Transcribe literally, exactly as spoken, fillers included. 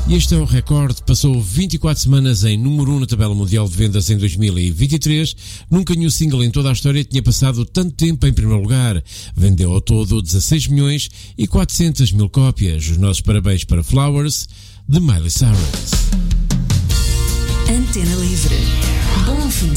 E este é o recorde, passou vinte e quatro semanas em número um na tabela mundial de vendas em dois mil e vinte e três. Nunca nenhum single em toda a história tinha passado tanto tempo em primeiro lugar. Vendeu ao todo dezasseis milhões e quatrocentas mil cópias. Os nossos parabéns para Flowers, de Miley Cyrus. Antena Livre. Bom fim de